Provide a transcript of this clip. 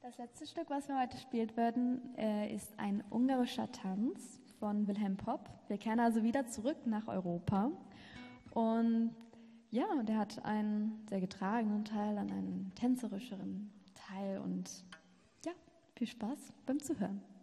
Das letzte Stück, was wir heute spielen werden, ist ein ungarischer Tanz von Wilhelm Popp. Wir kehren also wieder zurück nach Europa. Und ja, der hat einen sehr getragenen Teil, dann einen tänzerischeren Teil. Und ja, viel Spaß beim Zuhören.